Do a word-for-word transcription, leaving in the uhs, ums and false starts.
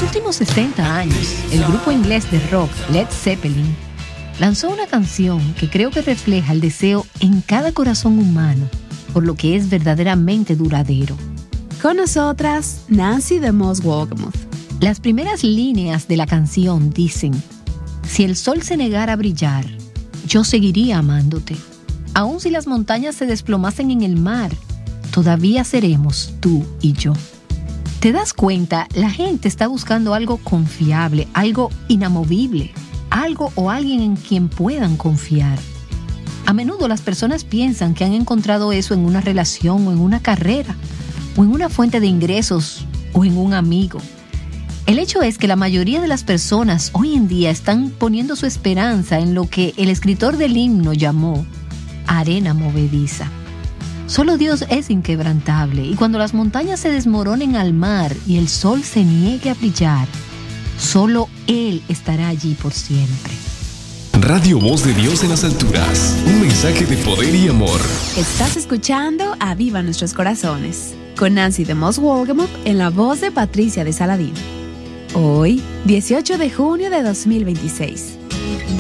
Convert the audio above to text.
los últimos sesenta años, el grupo inglés de rock Led Zeppelin lanzó una canción que creo que refleja el deseo en cada corazón humano por lo que es verdaderamente duradero. Con nosotras, Nancy DeMoss Wolgemuth. Las primeras líneas de la canción dicen: si el sol se negara a brillar, yo seguiría amándote. Aun si las montañas se desplomasen en el mar, todavía seremos tú y yo. ¿Te das cuenta? La gente está buscando algo confiable, algo inamovible, algo o alguien en quien puedan confiar. A menudo las personas piensan que han encontrado eso en una relación o en una carrera, o en una fuente de ingresos, o en un amigo. El hecho es que la mayoría de las personas hoy en día están poniendo su esperanza en lo que el escritor del himno llamó arena movediza. Solo Dios es inquebrantable, y cuando las montañas se desmoronen al mar y el sol se niegue a brillar, solo Él estará allí por siempre. Radio Voz de Dios en las alturas. Un mensaje de poder y amor. Estás escuchando Aviva Nuestros Corazones con Nancy DeMoss Wolgemuth en la voz de Patricia de Saladín. Hoy, dieciocho de junio de dos mil veintiséis.